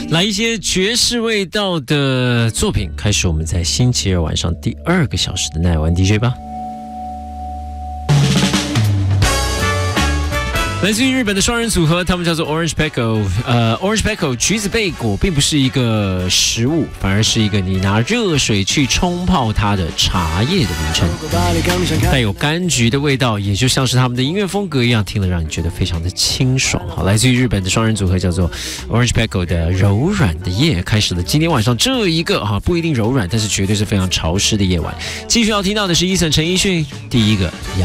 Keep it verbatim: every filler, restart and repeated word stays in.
来一些爵士味道的作品，开始我们在星期二晚上第二个小时的奈湾 D J 吧。来自于日本的双人组合，他们叫做 Orange Pekoe。呃 ，Orange Pekoe 橘子贝果并不是一个食物，反而是一个你拿热水去冲泡它的茶叶的名称，带有柑橘的味道，也就像是他们的音乐风格一样，听了让你觉得非常的清爽。好，来自于日本的双人组合叫做 Orange Pekoe 的柔软的夜，开始了今天晚上这一个啊不一定柔软，但是绝对是非常潮湿的夜晚。继续要听到的是伊森陈奕迅第一个。